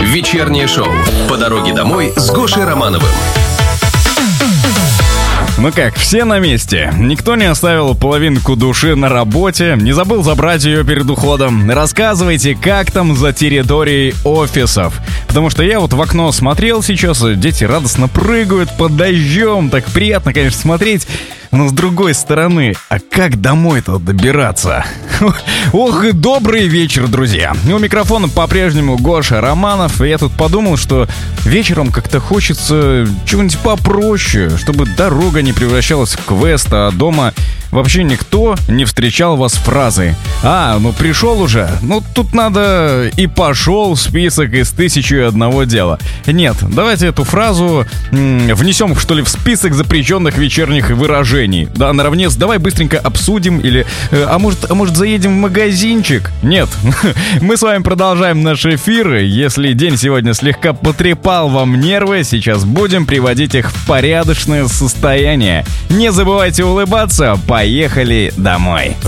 Вечернее шоу «По дороге домой» с Гошей Романовым. Ну как, все на месте. Никто не оставил половинку души на работе, не забыл забрать ее перед уходом. Рассказывайте, как там за территорией офисов. Потому что я вот в окно смотрел сейчас, дети радостно прыгают под дождем. Так приятно, конечно, смотреть. Но с другой стороны, а как домой-то добираться? Ох, и добрый вечер, друзья. У микрофона по-прежнему Гоша Романов. И я тут подумал, что вечером как-то хочется чего-нибудь попроще, чтобы дорога не превращалась в квест, а дома вообще никто не встречал вас фразой: «А, ну пришел уже, ну тут надо и пошел» список из 1001 дела. Нет, давайте эту фразу внесем, что ли, в список запрещенных вечерних выражений. Да, наравне с «давай быстренько обсудим» или а может заедем в магазинчик? Нет, мы с вами продолжаем наш эфир. Если день сегодня слегка потрепал вам нервы, сейчас будем приводить их в порядочное состояние. Не забывайте улыбаться, поехали домой.